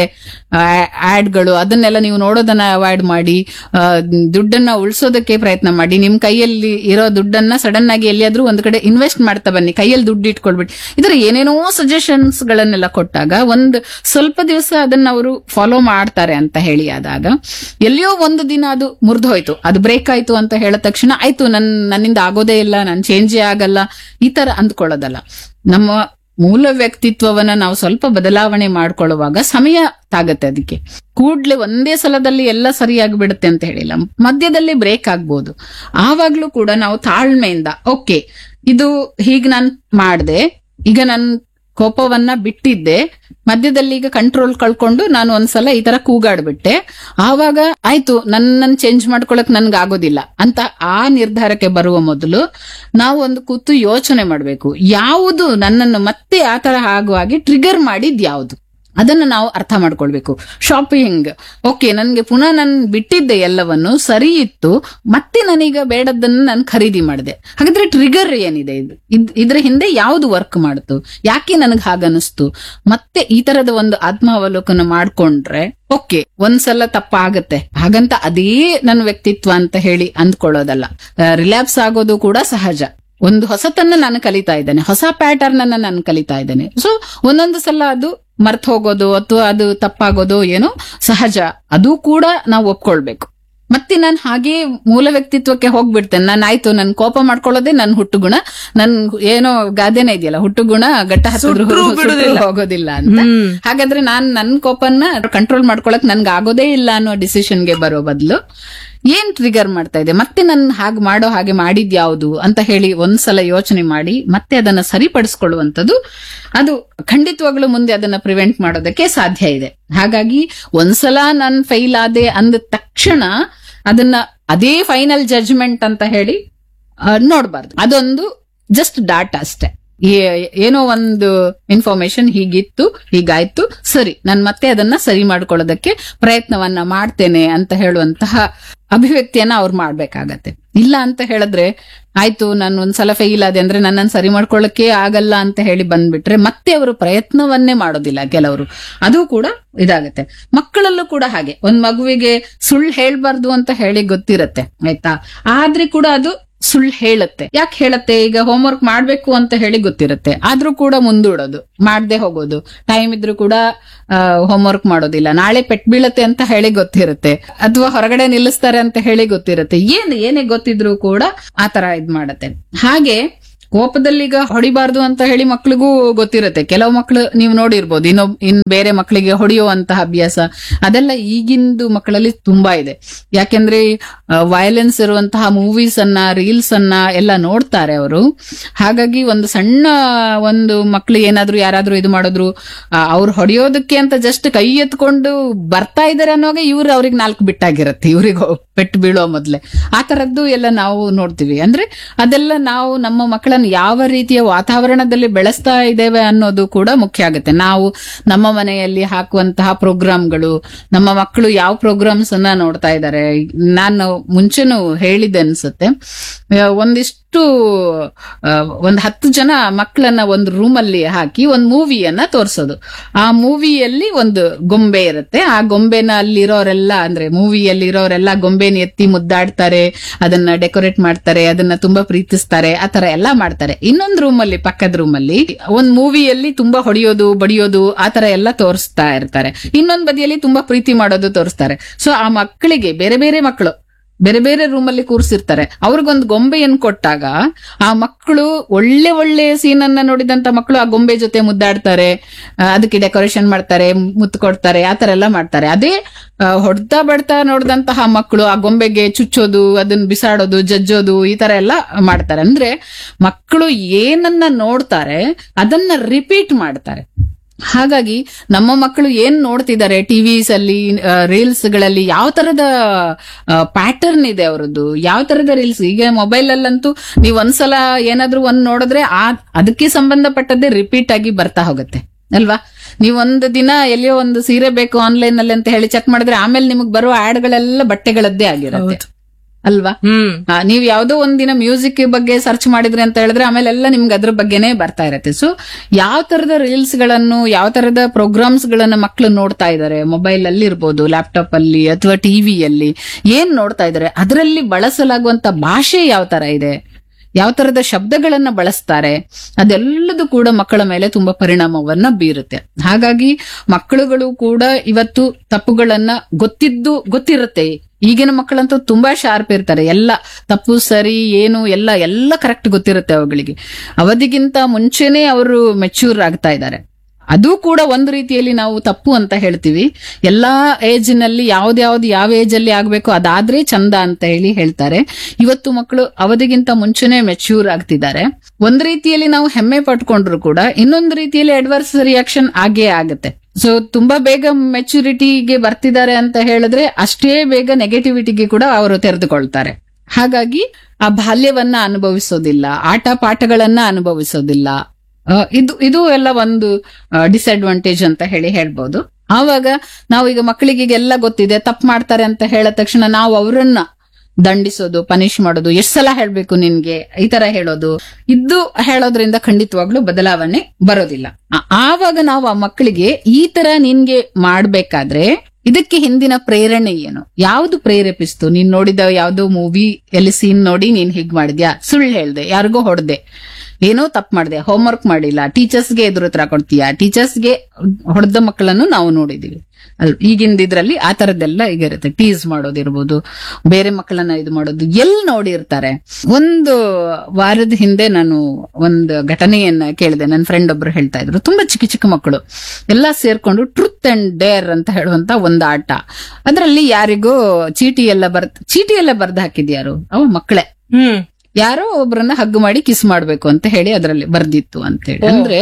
ಆಡ್ಗಳು ಅದನ್ನೆಲ್ಲ ನೀವು ನೋಡೋದನ್ನ ಅವಾಯ್ಡ್ ಮಾಡಿ, ದುಡ್ಡನ್ನ ಉಳಿಸೋದಕ್ಕೆ ಪ್ರಯತ್ನ ಮಾಡಿ, ನಿಮ್ ಕೈಯಲ್ಲಿ ಇರೋ ದುಡ್ಡನ್ನ ಸಡನ್ ಆಗಿ ಎಲ್ಲಿಯಾದ್ರೂ ಒಂದ್ ಕಡೆ ಇನ್ವೆಸ್ಟ್ ಮಾಡ್ತಾ ಬನ್ನಿ, ಕೈಯಲ್ಲಿ ದುಡ್ಡು ಇಟ್ಕೊಳ್ಬಿಡಿ. ಇದರ ಏನೇನೋ ಸಜೆಷನ್ಸ್ ಗಳನ್ನೆಲ್ಲ ಕೊಟ್ಟಾಗ ಒಂದು ಸ್ವಲ್ಪ ದಿವಸ ಅದನ್ನ ಅವರು ಫಾಲೋ ಮಾಡ್ತಾರೆ ಅಂತ ಹೇಳಿ ಆದಾಗ, ಎಲ್ಲಿಯೋ ಒಂದು ದಿನ ಅದು ಮುರಿದು ಹೋಯ್ತು, ಅದು ಬ್ರೇಕ್ ಆಯ್ತು ಅಂತ ಹೇಳಿದ ತಕ್ಷಣ ಆಯ್ತು ನನ್ನಿಂದ ಆಗೋದೇ ಇಲ್ಲ, ನಾನು ಚೇಂಜೇ ಆಗಲ್ಲ, ಈ ತರ ಅಂದ್ಕೊಳ್ಳೋದಲ್ಲ. ನಮ್ಮ ಮೂಲ ವ್ಯಕ್ತಿತ್ವವನ್ನ ನಾವು ಸ್ವಲ್ಪ ಬದಲಾವಣೆ ಮಾಡ್ಕೊಳ್ಳುವಾಗ ಸಮಯ ತಾಗತ್ತೆ. ಅದಕ್ಕೆ ಕೂಡ್ಲೆ ಒಂದೇ ಸಲದಲ್ಲಿ ಎಲ್ಲ ಸರಿಯಾಗಿ ಬಿಡುತ್ತೆ ಅಂತ ಹೇಳಿಲ್ಲ, ಮಧ್ಯದಲ್ಲಿ ಬ್ರೇಕ್ ಆಗ್ಬೋದು. ಆವಾಗ್ಲೂ ಕೂಡ ನಾವು ತಾಳ್ಮೆಯಿಂದ ಓಕೆ ಇದು ಹೀಗ್ ನಾನ್ ಮಾಡ್ದೆ, ಈಗ ನನ್ ಕೋಪವನ್ನ ಬಿಟ್ಟಿದ್ದೆ, ಮಧ್ಯದಲ್ಲಿ ಈಗ ಕಂಟ್ರೋಲ್ ಕಳ್ಕೊಂಡು ನಾನು ಒಂದ್ಸಲ ಈ ತರ ಕೂಗಾಡ್ಬಿಟ್ಟೆ, ಆವಾಗ ಆಯ್ತು ನನ್ನನ್ನು ಚೇಂಜ್ ಮಾಡ್ಕೊಳಕ್ ನನ್ಗೆ ಆಗೋದಿಲ್ಲ ಅಂತ ಆ ನಿರ್ಧಾರಕ್ಕೆ ಬರುವ ಮೊದಲು ನಾವು ಒಂದು ಕೂತು ಯೋಚನೆ ಮಾಡ್ಬೇಕು, ಯಾವುದು ನನ್ನನ್ನು ಮತ್ತೆ ಆ ತರ ಆಗುವಾಗಿ ಟ್ರಿಗರ್ ಮಾಡಿದ್ ಯಾವುದು, ಅದನ್ನ ನಾವು ಅರ್ಥ ಮಾಡ್ಕೊಳ್ಬೇಕು. ಶಾಪಿಂಗ್ ಓಕೆ, ನನ್ಗೆ ಪುನಃ ನಾನು ಬಿಟ್ಟಿದ್ದೆ ಎಲ್ಲವನ್ನು ಸರಿ ಇತ್ತು, ಮತ್ತೆ ನಾನೀಗ ಬೇಡದನ್ನ ನಾನು ಖರೀದಿ ಮಾಡಿದೆ, ಹಾಗಾದ್ರೆ ಟ್ರಿಗರ್ ಏನಿದೆ, ಇದ್ರ ಹಿಂದೆ ಯಾವುದು ವರ್ಕ್ ಮಾಡ್ತು, ಯಾಕೆ ನನಗೆ ಹಾಗನ್ನಿಸ್ತು, ಮತ್ತೆ ಈ ತರದ ಒಂದು ಆತ್ಮಾವಲೋಕನ ಮಾಡ್ಕೊಂಡ್ರೆ ಓಕೆ ಒಂದ್ಸಲ ತಪ್ಪಾಗತ್ತೆ, ಹಾಗಂತ ಅದೇ ನನ್ನ ವ್ಯಕ್ತಿತ್ವ ಅಂತ ಹೇಳಿ ಅಂದ್ಕೊಳ್ಳೋದಲ್ಲ. ರಿಲ್ಯಾಪ್ಸ್ ಆಗೋದು ಕೂಡ ಸಹಜ. ಒಂದು ಹೊಸತನ್ನ ನಾನು ಕಲಿತಾ ಇದ್ದೇನೆ, ಹೊಸ ಪ್ಯಾಟರ್ನ್ ಅನ್ನ ನಾನು ಕಲಿತಾ ಇದ್ದೇನೆ. ಸೊ ಒಂದೊಂದು ಸಲ ಅದು ಮರ್ತ್ ಹೋಗೋದು ಅಥವಾ ಅದು ತಪ್ಪಾಗೋದು ಏನೋ ಸಹಜ, ಅದು ಕೂಡ ನಾವು ಒಪ್ಕೊಳ್ಬೇಕು. ಮತ್ತೆ ನಾನು ಹಾಗೆ ಮೂಲ ವ್ಯಕ್ತಿತ್ವಕ್ಕೆ ಹೋಗ್ಬಿಡ್ತೇನೆ, ನಾನು ಆಯ್ತು ನನ್ ಕೋಪ ಮಾಡ್ಕೊಳ್ಳೋದೇ ನನ್ ಹುಟ್ಟುಗುಣ, ನನ್ ಏನೋ ಗಾದೆನೇ ಇದೆಯಲ್ಲ, ಹುಟ್ಟುಗುಣ ಗಟ್ಟ ಹತ್ತಿದ್ರು ಹೋಗೋದಿಲ್ಲ ಅಂತ. ಹಾಗಾದ್ರೆ ನಾನ್ ನನ್ ಕೋಪನ್ನ ಕಂಟ್ರೋಲ್ ಮಾಡ್ಕೊಳಕ್ ನನ್ಗೆ ಆಗೋದೇ ಇಲ್ಲ ಅನ್ನೋ ಡಿಸಿಷನ್ಗೆ ಬರೋ ಬದಲು ಏನ್ ಟ್ರಿಗರ್ ಮಾಡ್ತಾ ಇದೆ, ಮತ್ತೆ ನನ್ ಹಾಗೆ ಮಾಡೋ ಹಾಗೆ ಮಾಡಿದ್ ಯಾವುದು ಅಂತ ಹೇಳಿ ಒಂದ್ಸಲ ಯೋಚನೆ ಮಾಡಿ ಮತ್ತೆ ಅದನ್ನ ಸರಿಪಡಿಸ್ಕೊಳ್ಳುವಂಥದ್ದು, ಅದು ಖಂಡಿತವಾಗ್ಲೂ ಮುಂದೆ ಅದನ್ನ ಪ್ರಿವೆಂಟ್ ಮಾಡೋದಕ್ಕೆ ಸಾಧ್ಯ ಇದೆ. ಹಾಗಾಗಿ ಒಂದ್ಸಲ ನನ್ ಫೈಲ್ ಆದೆ ಅಂದ ತಕ್ಷಣ ಅದನ್ನ ಅದೇ ಫೈನಲ್ ಜಡ್ಜ್ಮೆಂಟ್ ಅಂತ ಹೇಳಿ ನೋಡ್ಬಾರ್ದು. ಅದೊಂದು ಜಸ್ಟ್ ಡಾಟಾ ಅಷ್ಟೇ, ಏನೋ ಒಂದು ಇನ್ಫಾರ್ಮೇಶನ್ ಹೀಗಿತ್ತು, ಹೀಗಾಯ್ತು, ಸರಿ ನಾನು ಮತ್ತೆ ಅದನ್ನ ಸರಿ ಮಾಡ್ಕೊಳ್ಳೋದಕ್ಕೆ ಪ್ರಯತ್ನವನ್ನ ಮಾಡ್ತೇನೆ ಅಂತ ಹೇಳುವಂತಹ ಅಭಿವ್ಯಕ್ತಿಯನ್ನ ಅವ್ರು ಮಾಡ್ಬೇಕಾಗತ್ತೆ. ಇಲ್ಲ ಅಂತ ಹೇಳಿದ್ರೆ ಆಯ್ತು ನಾನು ಒಂದ್ಸಲ ಫೇಲ್ ಆದೆ ಅಂದ್ರೆ ನನ್ನನ್ನು ಸರಿ ಮಾಡ್ಕೊಳ್ಳಕ್ಕೆ ಆಗಲ್ಲ ಅಂತ ಹೇಳಿ ಬಂದ್ಬಿಟ್ರೆ ಮತ್ತೆ ಅವರು ಪ್ರಯತ್ನವನ್ನೇ ಮಾಡೋದಿಲ್ಲ ಕೆಲವರು, ಅದು ಕೂಡ ಇದಾಗತ್ತೆ. ಮಕ್ಕಳಲ್ಲೂ ಕೂಡ ಹಾಗೆ, ಒಂದ್ ಮಗುವಿಗೆ ಸುಳ್ಳು ಹೇಳ್ಬಾರ್ದು ಅಂತ ಹೇಳಿ ಗೊತ್ತಿರತ್ತೆ ಆಯ್ತಾ, ಆದ್ರೆ ಕೂಡ ಅದು ಸುಳ್ಳು ಹೇಳುತ್ತೆ. ಯಾಕೆ ಹೇಳತ್ತೆ, ಈಗ ಹೋಮ್ವರ್ಕ್ ಮಾಡ್ಬೇಕು ಅಂತ ಹೇಳಿ ಗೊತ್ತಿರುತ್ತೆ, ಆದ್ರೂ ಕೂಡ ಮುಂದೂಡೋದು, ಮಾಡದೆ ಹೋಗೋದು, ಟೈಮ್ ಇದ್ರೂ ಕೂಡ ಹೋಮ್ವರ್ಕ್ ಮಾಡೋದಿಲ್ಲ, ನಾಳೆ ಪೆಟ್ ಬೀಳತ್ತೆ ಅಂತ ಹೇಳಿ ಗೊತ್ತಿರುತ್ತೆ, ಅಥವಾ ಹೊರಗಡೆ ನಿಲ್ಲಿಸ್ತಾರೆ ಅಂತ ಹೇಳಿ ಗೊತ್ತಿರುತ್ತೆ, ಏನೇ ಗೊತ್ತಿದ್ರು ಕೂಡ ಆತರ ಇದ್ ಮಾಡತ್ತೆ. ಹಾಗೆ ಕೋಪದಲ್ಲಿ ಈಗ ಹೊಡಿಬಾರ್ದು ಅಂತ ಹೇಳಿ ಮಕ್ಳಿಗೂ ಗೊತ್ತಿರುತ್ತೆ. ಕೆಲವು ಮಕ್ಳು ನೀವು ನೋಡಿರ್ಬೋದು, ಇನ್ ಬೇರೆ ಮಕ್ಕಳಿಗೆ ಹೊಡೆಯುವಂತಹ ಅಭ್ಯಾಸ ಅದೆಲ್ಲ ಈಗಿಂದು ಮಕ್ಕಳಲ್ಲಿ ತುಂಬಾ ಇದೆ. ಯಾಕೆಂದ್ರೆ ವಯಲೆನ್ಸ್ ಇರುವಂತಹ ಮೂವೀಸ್ ಅನ್ನ, ರೀಲ್ಸ್ ಅನ್ನ ಎಲ್ಲ ನೋಡ್ತಾರೆ ಅವರು. ಹಾಗಾಗಿ ಒಂದು ಸಣ್ಣ ಒಂದು ಮಕ್ಳು ಏನಾದ್ರು ಯಾರಾದ್ರೂ ಇದು ಮಾಡಿದ್ರು, ಅವ್ರು ಹೊಡೆಯೋದಕ್ಕೆ ಅಂತ ಜಸ್ಟ್ ಕೈ ಎತ್ಕೊಂಡು ಬರ್ತಾ ಇದಾರೆ ಅನ್ನೋವಾಗ ಇವ್ರು ಅವ್ರಿಗೆ 4 ಬಿಟ್ಟಾಗಿರುತ್ತೆ, ಇವ್ರಿಗೆ ಪೆಟ್ಟು ಬೀಳೋ ಮೊದ್ಲೆ ಆ ತರದ್ದು ಎಲ್ಲ ನಾವು ನೋಡ್ತೀವಿ. ಅಂದ್ರೆ ಅದೆಲ್ಲ ನಾವು ನಮ್ಮ ಮಕ್ಕಳನ್ನು ಯಾವ ರೀತಿಯ ವಾತಾವರಣದಲ್ಲಿ ಬೆಳೆಸ್ತಾ ಇದ್ದೇವೆ ಅನ್ನೋದು ಕೂಡ ಮುಖ್ಯ ಆಗುತ್ತೆ. ನಾವು ನಮ್ಮ ಮನೆಯಲ್ಲಿ ಹಾಕುವಂತಹ ಪ್ರೋಗ್ರಾಮ್ಗಳು, ನಮ್ಮ ಮಕ್ಕಳು ಯಾವ ಪ್ರೋಗ್ರಾಮ್ಸ್ ಅನ್ನ ನೋಡ್ತಾ ಇದ್ದಾರೆ. ನಾನು ಮುಂಚೆನೂ ಹೇಳಿದೆ ಅನ್ಸುತ್ತೆ, ಒಂದಿಷ್ಟು 10 ಜನ ಮಕ್ಕಳನ್ನ ಒಂದು ರೂಮ್ ಅಲ್ಲಿ ಹಾಕಿ ಒಂದು ಮೂವಿಯನ್ನ ತೋರಿಸೋದು. ಆ ಮೂವಿಯಲ್ಲಿ ಒಂದು ಗೊಂಬೆ ಇರುತ್ತೆ. ಆ ಗೊಂಬೆನ ಅಲ್ಲಿರೋರೆಲ್ಲ, ಅಂದ್ರೆ ಮೂವಿಯಲ್ಲಿ ಇರೋರೆಲ್ಲ ಗೊಂಬೆನ ಎತ್ತಿ ಮುದ್ದಾಡ್ತಾರೆ, ಅದನ್ನ ಡೆಕೋರೇಟ್ ಮಾಡ್ತಾರೆ, ಅದನ್ನ ತುಂಬಾ ಪ್ರೀತಿಸ್ತಾರೆ, ಆತರ ಎಲ್ಲಾ ಮಾಡ್ತಾರೆ. ಇನ್ನೊಂದು ರೂಮ್ ಅಲ್ಲಿ, ಪಕ್ಕದ ರೂಮ್ ಅಲ್ಲಿ ಒಂದ್ ಮೂವಿಯಲ್ಲಿ ತುಂಬಾ ಹೊಡೆಯೋದು ಬಡಿಯೋದು ಆತರ ಎಲ್ಲ ತೋರಿಸ್ತಾ ಇರ್ತಾರೆ. ಇನ್ನೊಂದ್ ಬದಿಯಲ್ಲಿ ತುಂಬಾ ಪ್ರೀತಿ ಮಾಡೋದು ತೋರಿಸ್ತಾರೆ. ಸೊ ಆ ಮಕ್ಕಳಿಗೆ ಬೇರೆ ಬೇರೆ ಮಕ್ಕಳು ಬೇರೆ ಬೇರೆ ರೂಮ್ ಅಲ್ಲಿ ಕೂರಿಸಿರ್ತಾರೆ. ಅವ್ರಿಗೊಂದು ಗೊಂಬೆಯನ್ನು ಕೊಟ್ಟಾಗ ಆ ಮಕ್ಕಳು ಒಳ್ಳೆ ಒಳ್ಳೆ ಸೀನ್ ಅನ್ನ ನೋಡಿದಂತ ಮಕ್ಕಳು ಆ ಗೊಂಬೆ ಜೊತೆ ಮುದ್ದಾಡ್ತಾರೆ, ಅದಕ್ಕೆ ಡೆಕೋರೇಷನ್ ಮಾಡ್ತಾರೆ, ಮುತ್ತು ಕೊಡ್ತಾರೆ, ಆತರ ಎಲ್ಲ ಮಾಡ್ತಾರೆ. ಅದೇ ಹೊಡ್ತಾ ಬಡ್ತಾ ನೋಡಿದಂತಹ ಮಕ್ಕಳು ಆ ಗೊಂಬೆಗೆ ಚುಚ್ಚೋದು, ಅದನ್ನ ಬಿಸಾಡೋದು, ಜಜ್ಜೋದು, ಈ ತರ ಎಲ್ಲ ಮಾಡ್ತಾರೆ. ಅಂದ್ರೆ ಮಕ್ಕಳು ಏನನ್ನ ನೋಡ್ತಾರೆ ಅದನ್ನ ರಿಪೀಟ್ ಮಾಡ್ತಾರೆ. ಹಾಗಾಗಿ ನಮ್ಮ ಮಕ್ಕಳು ಏನ್ ನೋಡ್ತಿದ್ದಾರೆ ಟಿವಿಸ್ ಅಲ್ಲಿ, ರೀಲ್ಸ್ ಗಳಲ್ಲಿ, ಯಾವ ತರದ ಪ್ಯಾಟರ್ನ್ ಇದೆ ಅವರದ್ದು, ಯಾವ ತರದ ರೀಲ್ಸ್. ಈಗ ಮೊಬೈಲ್ ಅಲ್ಲಂತೂ ನೀವ್ ಒಂದ್ಸಲ ಏನಾದ್ರೂ ಒಂದ್ ನೋಡಿದ್ರೆ ಅದಕ್ಕೆ ಸಂಬಂಧಪಟ್ಟದ್ದೇ ರಿಪೀಟ್ ಆಗಿ ಬರ್ತಾ ಹೋಗುತ್ತೆ ಅಲ್ವಾ. ನೀವ್ ಒಂದು ದಿನ ಎಲ್ಲಿಯೋ ಒಂದು ಸೀರೆ ಬೇಕು ಆನ್ಲೈನ್ ಅಲ್ಲಿ ಅಂತ ಹೇಳಿ ಚೆಕ್ ಮಾಡಿದ್ರೆ ಆಮೇಲೆ ನಿಮಗ್ ಬರುವ ಆಡ್ ಗಳೆಲ್ಲ ಬಟ್ಟೆಗಳದ್ದೇ ಆಗಿರುತ್ತೆ ಅಲ್ವಾ. ನೀವ್ ಯಾವ್ದೋ ಒಂದಿನ ಮ್ಯೂಸಿಕ್ ಬಗ್ಗೆ ಸರ್ಚ್ ಮಾಡಿದ್ರಿ ಅಂತ ಹೇಳಿದ್ರೆ ಆಮೇಲೆ ಎಲ್ಲ ನಿಮ್ಗೆ ಅದ್ರ ಬಗ್ಗೆನೇ ಬರ್ತಾ ಇರತ್ತೆ. ಸೊ ಯಾವ ತರದ ರೀಲ್ಸ್ ಗಳನ್ನು, ಯಾವ ತರದ ಪ್ರೋಗ್ರಾಮ್ಸ್ ಗಳನ್ನ ಮಕ್ಕಳು ನೋಡ್ತಾ ಇದಾರೆ, ಮೊಬೈಲ್ ಅಲ್ಲಿ ಇರ್ಬೋದು, ಲ್ಯಾಪ್ಟಾಪ್ ಅಲ್ಲಿ ಅಥವಾ ಟಿವಿಯಲ್ಲಿ ಏನ್ ನೋಡ್ತಾ ಇದಾರೆ, ಅದರಲ್ಲಿ ಬಳಸಲಾಗುವಂತ ಭಾಷೆ ಯಾವ ತರ ಇದೆ, ಯಾವ ತರದ ಶಬ್ದಗಳನ್ನ ಬಳಸ್ತಾರೆ, ಅದೆಲ್ಲದೂ ಕೂಡ ಮಕ್ಕಳ ಮೇಲೆ ತುಂಬಾ ಪರಿಣಾಮವನ್ನ ಬೀರುತ್ತೆ. ಹಾಗಾಗಿ ಮಕ್ಕಳುಗಳು ಕೂಡ ಇವತ್ತು ತಪ್ಪುಗಳನ್ನ ಗೊತ್ತಿರುತ್ತೆ. ಈಗಿನ ಮಕ್ಕಳಂತೂ ತುಂಬಾ ಶಾರ್ಪ್ ಇರ್ತಾರೆ. ಎಲ್ಲ ತಪ್ಪು ಸರಿ ಏನು ಎಲ್ಲ ಕರೆಕ್ಟ್ ಗೊತ್ತಿರುತ್ತೆ ಅವುಗಳಿಗೆ. ಅವಧಿಗಿಂತ ಮುಂಚೆನೆ ಅವರು ಮೆಚ್ಯೂರ್ ಆಗ್ತಾ ಇದ್ದಾರೆ. ಅದು ಕೂಡ ಒಂದು ರೀತಿಯಲ್ಲಿ ನಾವು ತಪ್ಪು ಅಂತ ಹೇಳ್ತೀವಿ. ಎಲ್ಲಾ ಏಜ್ ನಲ್ಲಿ ಯಾವ ಏಜ್ ಅಲ್ಲಿ ಆಗ್ಬೇಕು ಅದಾದ್ರೆ ಚಂದ ಅಂತ ಹೇಳ್ತಾರೆ. ಇವತ್ತು ಮಕ್ಕಳು ಅವಧಿಗಿಂತ ಮುಂಚೆನೆ ಮೆಚ್ಯೂರ್ ಆಗ್ತಿದ್ದಾರೆ. ಒಂದ್ ರೀತಿಯಲ್ಲಿ ನಾವು ಹೆಮ್ಮೆ ಪಟ್ಕೊಂಡ್ರು ಕೂಡ ಇನ್ನೊಂದು ರೀತಿಯಲ್ಲಿ ಅಡ್ವರ್ಸ್ ರಿಯಾಕ್ಷನ್ ಆಗೇ ಆಗುತ್ತೆ. ಸೊ ತುಂಬಾ ಬೇಗ ಮೆಚುರಿಟಿಗೆ ಬರ್ತಿದ್ದಾರೆ ಅಂತ ಹೇಳಿದ್ರೆ ಅಷ್ಟೇ ಬೇಗ ನೆಗೆಟಿವಿಟಿಗೆ ಕೂಡ ಅವರು ತೆರೆದುಕೊಳ್ತಾರೆ. ಹಾಗಾಗಿ ಆ ಬಾಲ್ಯವನ್ನ ಅನುಭವಿಸೋದಿಲ್ಲ, ಆಟ ಪಾಠಗಳನ್ನ ಅನುಭವಿಸೋದಿಲ್ಲ. ಇದು ಎಲ್ಲ ಒಂದು ಡಿಸ್ಅಡ್ವಾಂಟೇಜ್ ಅಂತ ಹೇಳ್ಬೋದು. ಆವಾಗ ನಾವು ಈಗ ಮಕ್ಕಳಿಗೆ ಎಲ್ಲ ಗೊತ್ತಿದೆ, ತಪ್ಪು ಮಾಡ್ತಾರೆ ಅಂತ ಹೇಳಿದ ತಕ್ಷಣ ನಾವು ಅವರನ್ನ ದಂಡಿಸೋದು, ಪನಿಷ್ ಮಾಡೋದು, ಎಷ್ಟ್ ಸಲ ಹೇಳ್ಬೇಕು ನಿನ್ಗೆ, ಈ ತರ ಹೇಳೋದ್ರಿಂದ ಖಂಡಿತವಾಗ್ಲೂ ಬದಲಾವಣೆ ಬರೋದಿಲ್ಲ. ಆವಾಗ ನಾವು ಆ ಮಕ್ಕಳಿಗೆ ಈ ತರ ನಿನ್ಗೆ ಮಾಡ್ಬೇಕಾದ್ರೆ ಇದಕ್ಕೆ ಹಿಂದಿನ ಪ್ರೇರಣೆ ಏನು, ಯಾವ್ದು ಪ್ರೇರೇಪಿಸ್ತು, ನೀನ್ ನೋಡಿದ ಯಾವ್ದೋ ಮೂವಿ ಎಲ್ಲಿ ಸೀನ್ ನೋಡಿ ನೀನ್ ಹೀಗ್ ಮಾಡಿದ್ಯಾ, ಸುಳ್ಳು ಹೇಳ್ದೆ, ಯಾರಿಗೋ ಹೊಡೆದೆ, ಏನೋ ತಪ್ಪು ಮಾಡಿದೆ, ಹೋಮ್ವರ್ಕ್ ಮಾಡಿಲ್ಲ, ಟೀಚರ್ಸ್ಗೆ ಎದುರುತ್ತರ ಕೊಡ್ತೀಯಾ, ಟೀಚರ್ಸ್ಗೆ ಹೊಡೆದ ಮಕ್ಕಳನ್ನು ನಾವು ನೋಡಿದೀವಿ ಈಗಿಂದ ಇದ್ರಲ್ಲಿ. ಆ ತರದ್ದೆಲ್ಲ ಈಗ ಇರುತ್ತೆ. ಟೀಸ್ ಮಾಡೋದಿರ್ಬೋದು, ಬೇರೆ ಮಕ್ಕಳನ್ನ ಇದು ಮಾಡೋದು ಎಲ್ಲಿ ನೋಡಿರ್ತಾರೆ. ಒಂದು ವಾರದ ಹಿಂದೆ ನಾನು ಒಂದು ಘಟನೆಯನ್ನ ಕೇಳಿದೆ. ನನ್ನ ಫ್ರೆಂಡ್ ಒಬ್ರು ಹೇಳ್ತಾ ಇದ್ರು, ತುಂಬಾ ಚಿಕ್ಕ ಮಕ್ಕಳು ಎಲ್ಲಾ ಸೇರ್ಕೊಂಡು ಟ್ರುತ್ ಅಂಡ್ ಡೇರ್ ಅಂತ ಹೇಳುವಂತ ಒಂದು ಆಟ. ಅದ್ರಲ್ಲಿ ಯಾರಿಗೋ ಚೀಟಿ ಎಲ್ಲ ಬರ್ದು ಹಾಕಿದ್ಯಾರು, ಅವ ಮಕ್ಕಳೇ ಯಾರೋ ಒಬ್ರನ್ನ ಹಗ್ ಮಾಡಿ ಕಿಸ್ ಮಾಡ್ಬೇಕು ಅಂತ ಹೇಳಿ ಅದ್ರಲ್ಲಿ ಬರ್ದಿತ್ತು ಅಂತ ಹೇಳಿ. ಅಂದ್ರೆ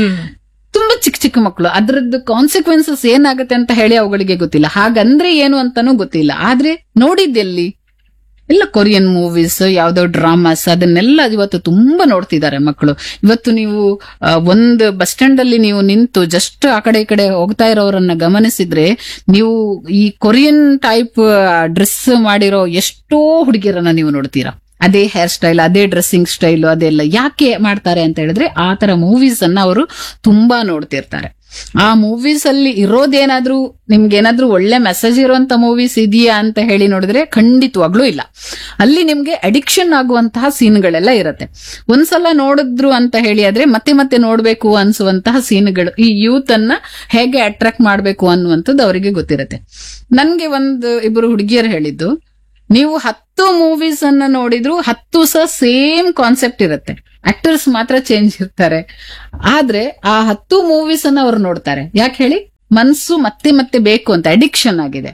ತುಂಬಾ ಚಿಕ್ಕ ಮಕ್ಕಳು, ಅದ್ರದ್ದು ಕಾನ್ಸಿಕ್ವೆನ್ಸಸ್ ಏನಾಗುತ್ತೆ ಅಂತ ಹೇಳಿ ಅವುಗಳಿಗೆ ಗೊತ್ತಿಲ್ಲ. ಹಾಗಂದ್ರೆ ಏನು ಅಂತಾನೂ ಗೊತ್ತಿಲ್ಲ. ಆದ್ರೆ ನೋಡಿದ್ದೆಲ್ಲಿ ಎಲ್ಲ ಕೊರಿಯನ್ ಮೂವೀಸ್, ಯಾವ್ದೋ ಡ್ರಾಮಾಸ್, ಅದನ್ನೆಲ್ಲ ಇವತ್ತು ತುಂಬಾ ನೋಡ್ತಿದ್ದಾರೆ ಮಕ್ಕಳು. ಇವತ್ತು ನೀವು ಒಂದು ಬಸ್ ಸ್ಟ್ಯಾಂಡ್ ಅಲ್ಲಿ ನೀವು ನಿಂತು ಜಸ್ಟ್ ಆ ಕಡೆ ಈ ಕಡೆ ಹೋಗ್ತಾ ಇರೋರನ್ನ ಗಮನಿಸಿದ್ರೆ ನೀವು ಈ ಕೊರಿಯನ್ ಟೈಪ್ ಡ್ರೆಸ್ ಮಾಡಿರೋ ಎಷ್ಟೋ ಹುಡುಗಿಯರನ್ನ ನೀವು ನೋಡ್ತೀರಾ. ಅದೇ ಹೇರ್ ಸ್ಟೈಲ್, ಅದೇ ಡ್ರೆಸ್ಸಿಂಗ್ ಸ್ಟೈಲ್, ಅದೆಲ್ಲ ಯಾಕೆ ಮಾಡ್ತಾರೆ ಅಂತ ಹೇಳಿದ್ರೆ ಆ ತರ ಮೂವೀಸ್ ಅನ್ನ ಅವರು ತುಂಬಾ ನೋಡ್ತಿರ್ತಾರೆ. ಆ ಮೂವೀಸ್ ಅಲ್ಲಿ ಇರೋದೇನಾದ್ರೂ ನಿಮ್ಗೇನಾದ್ರೂ ಒಳ್ಳೆ ಮೆಸೇಜ್ ಇರುವಂತ ಮೂವೀಸ್ ಇದೆಯಾ ಅಂತ ಹೇಳಿ ನೋಡಿದ್ರೆ ಖಂಡಿತವಾಗ್ಲೂ ಇಲ್ಲ. ಅಲ್ಲಿ ನಿಮ್ಗೆ ಅಡಿಕ್ಷನ್ ಆಗುವಂತಹ ಸೀನ್ಗಳೆಲ್ಲ ಇರತ್ತೆ. ಒಂದ್ಸಲ ನೋಡಿದ್ರು ಅಂತ ಹೇಳಿ ಆದ್ರೆ ಮತ್ತೆ ನೋಡ್ಬೇಕು ಅನ್ಸುವಂತಹ ಸೀನ್ಗಳು ಈ ಯೂತ್ ಅನ್ನ ಹೇಗೆ ಅಟ್ರಾಕ್ಟ್ ಮಾಡ್ಬೇಕು ಅನ್ನುವಂಥದ್ದು ಅವರಿಗೆ ಗೊತ್ತಿರತ್ತೆ. ನನ್ಗೆ ಇಬ್ಬರು ಹುಡುಗಿಯರು ಹೇಳಿದ್ದು, ನೀವು 10 ಮೂವೀಸ್ ಅನ್ನ ನೋಡಿದ್ರು 10 ಸಹ ಸೇಮ್ ಕಾನ್ಸೆಪ್ಟ್ ಇರುತ್ತೆ, ಆಕ್ಟರ್ಸ್ ಮಾತ್ರ ಚೇಂಜ್ ಇರ್ತಾರೆ. ಆದ್ರೆ ಆ 10 ಮೂವೀಸ್ ಅನ್ನ ಅವ್ರು ನೋಡ್ತಾರೆ. ಯಾಕೆ ಹೇಳಿ, ಮನ್ಸು ಮತ್ತೆ ಬೇಕು ಅಂತ ಅಡಿಕ್ಷನ್ ಆಗಿದೆ.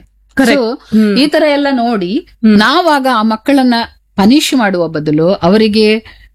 ಈ ತರ ಎಲ್ಲ ನೋಡಿ ನಾವಾಗ ಆ ಮಕ್ಕಳನ್ನ ಪನಿಷ್ ಮಾಡುವ ಬದಲು, ಅವರಿಗೆ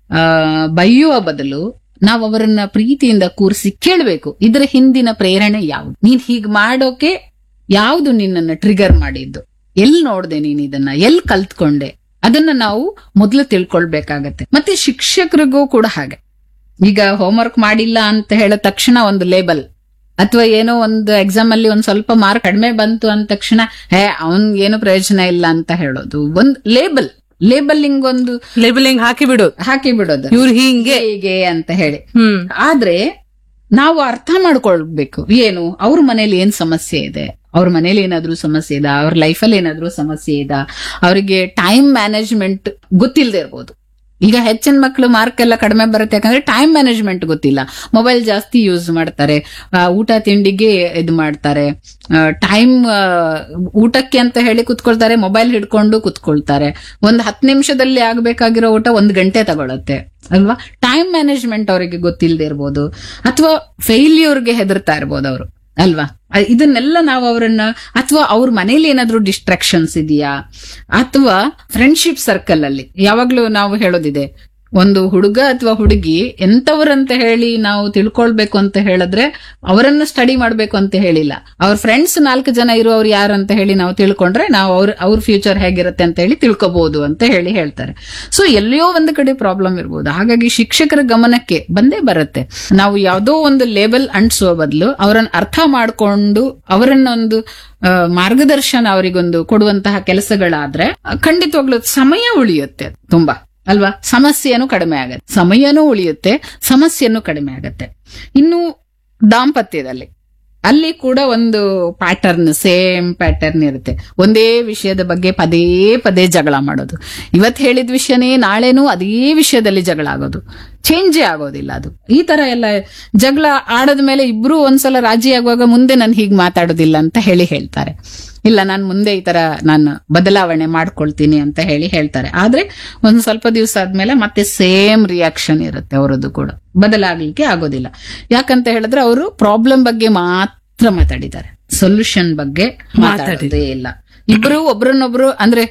ಬೈಯುವ ಬದಲು ನಾವು ಅವರನ್ನ ಪ್ರೀತಿಯಿಂದ ಕೂರಿಸಿ ಕೇಳಬೇಕು, ಇದರ ಹಿಂದಿನ ಪ್ರೇರಣೆ ಯಾವುದು, ನೀನ್ ಹೀಗ್ ಮಾಡೋಕೆ ಯಾವುದು ನಿನ್ನನ್ನ ಟ್ರಿಗರ್ ಮಾಡಿದ್ದು, ಎಲ್ ನೋಡ್ದೆ ನೀನ್ ಇದನ್ನ, ಎಲ್ ಕಲ್ತ್ಕೊಂಡೆ, ಅದನ್ನ ನಾವು ಮೊದ್ಲು ತಿಳ್ಕೊಳ್ಬೇಕಾಗತ್ತೆ. ಮತ್ತೆ ಶಿಕ್ಷಕರಿಗೂ ಕೂಡ ಹಾಗೆ. ಈಗ ಹೋಮ್ವರ್ಕ್ ಮಾಡಿಲ್ಲ ಅಂತ ಹೇಳಿದ ತಕ್ಷಣ ಒಂದು ಲೇಬಲ್, ಅಥವಾ ಏನೋ ಒಂದು ಎಕ್ಸಾಮ್ ಅಲ್ಲಿ ಒಂದ್ ಸ್ವಲ್ಪ ಮಾರ್ಕ್ ಕಡಿಮೆ ಬಂತು ಅಂದ ತಕ್ಷಣ ಅವನ್ ಏನು ಪ್ರಯೋಜನ ಇಲ್ಲ ಅಂತ ಹೇಳೋದು. ಒಂದ್ ಲೇಬಲಿಂಗ್ ಒಂದು ಲೇಬಲಿಂಗ್ ಹಾಕಿ ಬಿಡೋದು ಇವ್ರು ಹೀಗೆ ಅಂತ ಹೇಳಿ. ಆದ್ರೆ ನಾವು ಅರ್ಥ ಮಾಡ್ಕೊಳ್ಬೇಕು, ಏನು ಅವ್ರ ಮನೇಲಿ ಏನ್ ಸಮಸ್ಯೆ ಇದೆ, ಅವ್ರ ಮನೇಲಿ ಏನಾದ್ರೂ ಸಮಸ್ಯೆ ಇದೆ, ಅವ್ರ ಲೈಫಲ್ಲಿ ಏನಾದ್ರೂ ಸಮಸ್ಯೆ ಇದೆ, ಅವರಿಗೆ ಟೈಮ್ ಮ್ಯಾನೇಜ್ಮೆಂಟ್ ಗೊತ್ತಿಲ್ಲದೆ ಇರ್ಬೋದು. ಈಗ ಹೆಚ್ಚಿನ ಮಕ್ಕಳು ಮಾರ್ಕ್ ಎಲ್ಲ ಕಡಿಮೆ ಬರುತ್ತೆ ಯಾಕಂದ್ರೆ ಟೈಮ್ ಮ್ಯಾನೇಜ್ಮೆಂಟ್ ಗೊತ್ತಿಲ್ಲ, ಮೊಬೈಲ್ ಜಾಸ್ತಿ ಯೂಸ್ ಮಾಡ್ತಾರೆ, ಊಟ ತಿಂಡಿಗೆ ಇದು ಮಾಡ್ತಾರೆ, ಟೈಮ್ ಊಟಕ್ಕೆ ಅಂತ ಹೇಳಿ ಕುತ್ಕೊಳ್ತಾರೆ, ಮೊಬೈಲ್ ಹಿಡ್ಕೊಂಡು ಕುತ್ಕೊಳ್ತಾರೆ. ಒಂದ್ 10 ನಿಮಿಷದಲ್ಲಿ ಆಗ್ಬೇಕಾಗಿರೋ ಊಟ 1 ಗಂಟೆ ತಗೊಳತ್ತೆ ಅಲ್ವಾ. ಟೈಮ್ ಮ್ಯಾನೇಜ್ಮೆಂಟ್ ಅವರಿಗೆ ಗೊತ್ತಿಲ್ಲದೆ ಇರ್ಬೋದು, ಅಥವಾ ಫೇಲ್ಯೂರ್ಗೆ ಹೆದರ್ತಾ ಇರ್ಬೋದು ಅವರು ಅಲ್ವಾ. ಇದನ್ನೆಲ್ಲ ನಾವು ಅವರನ್ನ, ಅಥವಾ ಅವ್ರ ಮನೇಲಿ ಏನಾದ್ರೂ ಡಿಸ್ಟ್ರಾಕ್ಷನ್ಸ್ ಇದೆಯಾ, ಅಥವಾ ಫ್ರೆಂಡ್ಶಿಪ್ ಸರ್ಕಲ್ ಅಲ್ಲಿ ಯಾವಾಗ್ಲೂ ನಾವು ಹೇಳೋದಿದೆ, ಒಂದು ಹುಡುಗ ಅಥವಾ ಹುಡುಗಿ ಎಂತವ್ರಂತ ಹೇಳಿ ನಾವು ತಿಳ್ಕೊಳ್ಬೇಕು ಅಂತ ಹೇಳಿದ್ರೆ ಅವರನ್ನ ಸ್ಟಡಿ ಮಾಡ್ಬೇಕು ಅಂತ ಹೇಳಿಲ್ಲ, ಅವ್ರ ಫ್ರೆಂಡ್ಸ್ 4 ಜನ ಇರುವವ್ರು ಯಾರು ಅಂತ ಹೇಳಿ ನಾವು ತಿಳ್ಕೊಂಡ್ರೆ ನಾವು ಅವ್ರ ಫ್ಯೂಚರ್ ಹೇಗಿರುತ್ತೆ ಅಂತ ಹೇಳಿ ತಿಳ್ಕೊಬಹುದು ಅಂತ ಹೇಳಿ ಹೇಳ್ತಾರೆ. ಸೊ ಎಲ್ಲಿಯೋ ಒಂದು ಕಡೆ ಪ್ರಾಬ್ಲಮ್ ಇರ್ಬೋದು. ಹಾಗಾಗಿ ಶಿಕ್ಷಕರ ಗಮನಕ್ಕೆ ಬಂದೇ ಬರುತ್ತೆ. ನಾವು ಯಾವುದೋ ಒಂದು ಲೇಬಲ್ ಅಂಟಿಸುವ ಬದಲು ಅವರನ್ನ ಅರ್ಥ ಮಾಡ್ಕೊಂಡು ಅವರನ್ನ ಒಂದು ಮಾರ್ಗದರ್ಶನ ಅವರಿಗೊಂದು ಕೊಡುವಂತಹ ಕೆಲಸಗಳಾದ್ರೆ ಖಂಡಿತವಾಗ್ಲೂ ಸಮಯ ಉಳಿಯುತ್ತೆ ತುಂಬಾ ಅಲ್ವಾ. ಸಮಸ್ಯೆನೂ ಕಡಿಮೆ ಆಗತ್ತೆ, ಸಮಯನೂ ಉಳಿಯುತ್ತೆ, ಸಮಸ್ಯೆನೂ ಕಡಿಮೆ ಆಗತ್ತೆ. ಇನ್ನು ದಾಂಪತ್ಯದಲ್ಲಿ ಅಲ್ಲಿ ಕೂಡ ಒಂದು ಸೇಮ್ ಪ್ಯಾಟರ್ನ್ ಇರುತ್ತೆ. ಒಂದೇ ವಿಷಯದ ಬಗ್ಗೆ ಪದೇ ಪದೇ ಜಗಳ ಮಾಡೋದು, ಇವತ್ತು ಹೇಳಿದ ವಿಷಯನೇ ನಾಳೆನೂ ಅದೇ ವಿಷಯದಲ್ಲಿ ಜಗಳ ಆಗೋದು, ಚೇಂಜೇ ಆಗೋದಿಲ್ಲ ಅದು. ಈ ತರ ಎಲ್ಲ ಜಗಳ ಆಡದ ಮೇಲೆ ಇಬ್ರು ಒಂದ್ಸಲ ರಾಜಿ ಆಗುವಾಗ ಮುಂದೆ ನಾನು ಹೀಗೆ ಮಾತಾಡೋದಿಲ್ಲ ಅಂತ ಹೇಳ್ತಾರೆ. ಇಲ್ಲ, ನಾನು ಮುಂದೆ ಈ ತರ ನಾನು ಬದಲಾವಣೆ ಮಾಡ್ಕೊಳ್ತೀನಿ ಅಂತ ಹೇಳ್ತಾರೆ. ಆದ್ರೆ ಒಂದ್ ಸ್ವಲ್ಪ ದಿವಸ ಆದ್ಮೇಲೆ ಮತ್ತೆ ಸೇಮ್ ರಿಯಾಕ್ಷನ್ ಇರುತ್ತೆ ಅವರದ್ದು ಕೂಡ, ಬದಲಾಗ್ಲಿಕ್ಕೆ ಆಗೋದಿಲ್ಲ. ಯಾಕಂತ ಹೇಳಿದ್ರೆ ಅವರು ಪ್ರಾಬ್ಲಮ್ ಬಗ್ಗೆ ಮಾತ್ರ ಮಾತಾಡಿದ್ದಾರೆ, ಸೊಲ್ಯೂಷನ್ ಬಗ್ಗೆ ಮಾತಾಡೋದೇ ಇಲ್ಲ. ಇಬ್ರು ಒಬ್ರನ್ನೊಬ್ರು ಅಂದ್ರೆ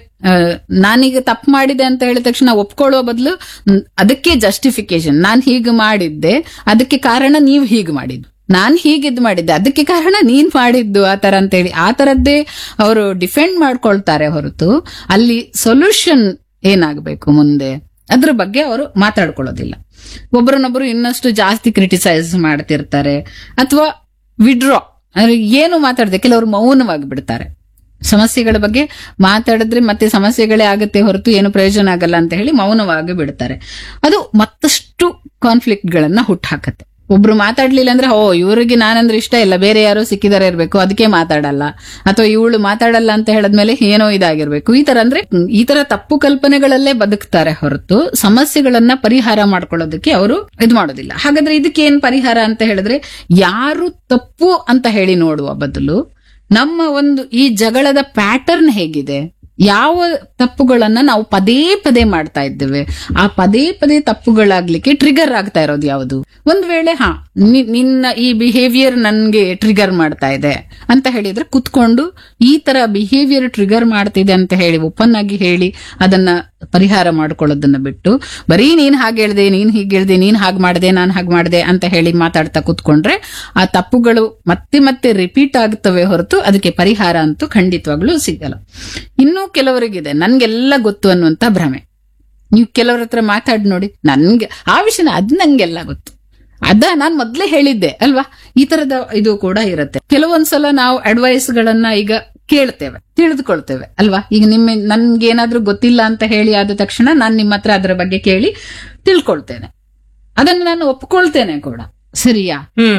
ನಾನೀಗ ತಪ್ಪು ಮಾಡಿದೆ ಅಂತ ಹೇಳಿದ ತಕ್ಷಣ ಒಪ್ಕೊಳ್ಳೋ ಬದಲು ಅದಕ್ಕೆ ಜಸ್ಟಿಫಿಕೇಶನ್, ನಾನ್ ಹೀಗೆ ಮಾಡಿದ್ದೆ ಅದಕ್ಕೆ ಕಾರಣ ನೀವ್ ಹೀಗೆ ಮಾಡಿದ್ದು, ನಾನ್ ಹೀಗಿದ್ ಮಾಡಿದ್ದೆ ಅದಕ್ಕೆ ಕಾರಣ ನೀನ್ ಮಾಡಿದ್ದು, ಆ ತರ ಅಂತೇಳಿ ಆ ತರದ್ದೇ ಅವರು ಡಿಫೆಂಡ್ ಮಾಡ್ಕೊಳ್ತಾರೆ ಹೊರತು ಅಲ್ಲಿ ಸೊಲ್ಯೂಷನ್ ಏನಾಗಬೇಕು ಮುಂದೆ ಅದ್ರ ಬಗ್ಗೆ ಅವರು ಮಾತಾಡ್ಕೊಳ್ಳೋದಿಲ್ಲ. ಒಬ್ರನ್ನೊಬ್ರು ಇನ್ನಷ್ಟು ಜಾಸ್ತಿ ಕ್ರಿಟಿಸೈಸ್ ಮಾಡ್ತಿರ್ತಾರೆ, ಅಥವಾ ವಿಡ್ರಾ ಏನು ಮಾತಾಡದೆ ಕೆಲವರು ಮೌನವಾಗಿ ಬಿಡ್ತಾರೆ. ಸಮಸ್ಯೆಗಳ ಬಗ್ಗೆ ಮಾತಾಡಿದ್ರೆ ಮತ್ತೆ ಸಮಸ್ಯೆಗಳೇ ಆಗುತ್ತೆ ಹೊರತು ಏನು ಪ್ರಯೋಜನ ಆಗಲ್ಲ ಅಂತ ಹೇಳಿ ಮೌನವಾಗಿ ಬಿಡ್ತಾರೆ. ಅದು ಮತ್ತಷ್ಟು ಕಾನ್ಫ್ಲಿಕ್ಟ್ ಗಳನ್ನ ಹುಟ್ಟಾಕತ್ತೆ. ಒಬ್ರು ಮಾತಾಡ್ಲಿಲ್ಲ ಅಂದ್ರೆ ಇವರಿಗೆ ನಾನಂದ್ರೆ ಇಷ್ಟ ಇಲ್ಲ, ಬೇರೆ ಯಾರೋ ಸಿಕ್ಕಿದಾರೆ ಇರ್ಬೇಕು ಅದಕ್ಕೆ ಮಾತಾಡಲ್ಲ, ಅಥವಾ ಇವಳು ಮಾತಾಡಲ್ಲ ಅಂತ ಹೇಳದ್ಮೇಲೆ ಏನೋ ಇದಾಗಿರ್ಬೇಕು, ಈ ತರ ಅಂದ್ರೆ ಈ ತರ ತಪ್ಪು ಕಲ್ಪನೆಗಳಲ್ಲೇ ಬದುಕ್ತಾರೆ ಹೊರತು ಸಮಸ್ಯೆಗಳನ್ನ ಪರಿಹಾರ ಮಾಡ್ಕೊಳ್ಳೋದಕ್ಕೆ ಅವರು ಇದು ಮಾಡೋದಿಲ್ಲ. ಹಾಗಾದ್ರೆ ಇದಕ್ಕೆ ಏನ್ ಪರಿಹಾರ ಅಂತ ಹೇಳಿದ್ರೆ, ಯಾರು ತಪ್ಪು ಅಂತ ಹೇಳಿ ನೋಡುವ ಬದಲು ನಮ್ಮ ಒಂದು ಈ ಜಗಳದ ಪ್ಯಾಟರ್ನ್ ಹೇಗಿದೆ, ಯಾವ ತಪ್ಪುಗಳನ್ನ ನಾವು ಪದೇ ಪದೇ ಮಾಡ್ತಾ ಇದ್ದೇವೆ, ಆ ಪದೇ ಪದೇ ತಪ್ಪುಗಳಾಗ್ಲಿಕ್ಕೆ ಟ್ರಿಗರ್ ಆಗ್ತಾ ಇರೋದು ಯಾವುದು. ಒಂದ್ ವೇಳೆ ನಿನ್ನ ಈ ಬಿಹೇವಿಯರ್ ನನ್ಗೆ ಟ್ರಿಗರ್ ಮಾಡ್ತಾ ಇದೆ ಅಂತ ಹೇಳಿದ್ರೆ ಕುತ್ಕೊಂಡು ಈ ತರ ಬಿಹೇವಿಯರ್ ಟ್ರಿಗರ್ ಮಾಡ್ತಿದೆ ಅಂತ ಹೇಳಿ ಓಪನ್ ಆಗಿ ಹೇಳಿ ಅದನ್ನ ಪರಿಹಾರ ಮಾಡ್ಕೊಳ್ಳೋದನ್ನ ಬಿಟ್ಟು ಬರೀ ನೀನ್ ಹಾಗೆ ಹೇಳ್ದೆ, ನೀನ್ ಹೀಗೆ ಹೇಳ್ದೆ, ನೀನ್ ಹಾಗೆ ಮಾಡ್ದೆ, ನಾನ್ ಹಾಗೆ ಮಾಡ್ದೆ ಅಂತ ಹೇಳಿ ಮಾತಾಡ್ತಾ ಕುತ್ಕೊಂಡ್ರೆ ಆ ತಪ್ಪುಗಳು ಮತ್ತೆ ಮತ್ತೆ ರಿಪೀಟ್ ಆಗ್ತವೆ ಹೊರತು ಅದಕ್ಕೆ ಪರಿಹಾರ ಅಂತೂ ಖಂಡಿತವಾಗ್ಲೂ ಸಿಗಲ್ಲ. ಇನ್ನೂ ಕೆಲವರಿಗಿದೆ ನನ್ಗೆಲ್ಲ ಗೊತ್ತು ಅನ್ನುವಂತ ಭ್ರಮೆ. ನೀವು ಕೆಲವ್ರ ಹತ್ರ ಮಾತಾಡಿ ನೋಡಿ, ನನ್ಗೆ ಆ ವಿಷಯನ ಅದ್ ನಂಗೆಲ್ಲ ಗೊತ್ತು, ನಾನ್ ಮೊದ್ಲೇ ಹೇಳಿದ್ದೆ ಅಲ್ವಾ, ಈ ತರದ ಇದು ಕೂಡ ಇರುತ್ತೆ. ಕೆಲವೊಂದ್ಸಲ ನಾವು ಅಡ್ವೈಸ್ ಗಳನ್ನ ಈಗ ಕೇಳ್ತೇವೆ, ತಿಳಿದುಕೊಳ್ತೇವೆ ಅಲ್ವಾ. ಈಗ ನನ್ಗೇನಾದ್ರೂ ಗೊತ್ತಿಲ್ಲ ಅಂತ ಹೇಳಿ ಆದ ತಕ್ಷಣ ನಾನ್ ನಿಮ್ಮ ಹತ್ರ ಅದ್ರ ಬಗ್ಗೆ ಕೇಳಿ ತಿಳ್ಕೊಳ್ತೇನೆ, ಅದನ್ನ ನಾನು ಒಪ್ಕೊಳ್ತೇನೆ ಕೂಡ, ಸರಿಯಾ.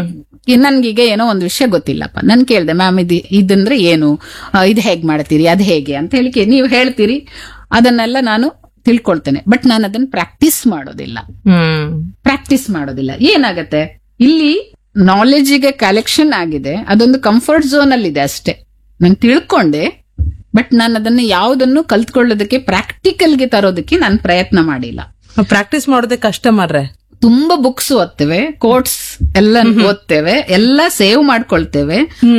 ನನ್ಗೀಗ ಏನೋ ಒಂದು ವಿಷಯ ಗೊತ್ತಿಲ್ಲಪ್ಪ, ನನ್ ಕೇಳ್ದೆ ಮ್ಯಾಮ್ ಇದಂದ್ರೆ ಏನು, ಇದು ಹೇಗ್ ಮಾಡ್ತೀರಿ, ಅದ್ ಹೇಗೆ ಅಂತ ಹೇಳಿ ನೀವು ಹೇಳ್ತೀರಿ, ಅದನ್ನೆಲ್ಲ ನಾನು ತಿಳ್ಕೊಳ್ತೇನೆ. ಬಟ್ ನಾನು ಅದನ್ನ ಪ್ರಾಕ್ಟೀಸ್ ಮಾಡೋದಿಲ್ಲ. ಏನಾಗತ್ತೆ, ಇಲ್ಲಿ ನಾಲೆಜಿಗೆ ಕಲೆಕ್ಷನ್ ಆಗಿದೆ, ಅದೊಂದು ಕಂಫರ್ಟ್ ಝೋನ್ ಅಲ್ಲಿ ಇದೆ ಅಷ್ಟೇ. ನಾನು ತಿಳ್ಕೊಂಡೆ, ಬಟ್ ನಾನು ಅದನ್ನ ಯಾವುದನ್ನು ಕಲ್ತ್ಕೊಳ್ಳೋದಕ್ಕೆ ಪ್ರಾಕ್ಟಿಕಲ್ಗೆ ತರೋದಕ್ಕೆ ನಾನು ಪ್ರಯತ್ನ ಮಾಡಿಲ್ಲ. ಪ್ರಾಕ್ಟೀಸ್ ಮಾಡೋದೇ ಕಷ್ಟ ಮಾರ್ರೆ. ತುಂಬಾ ಬುಕ್ಸ್ ಓದ್ತೇವೆ, ಕೋಟ್ಸ್ ಎಲ್ಲ ಓದ್ತೇವೆ, ಎಲ್ಲ ಸೇವ್ ಮಾಡ್ಕೊಳ್ತೇವೆ,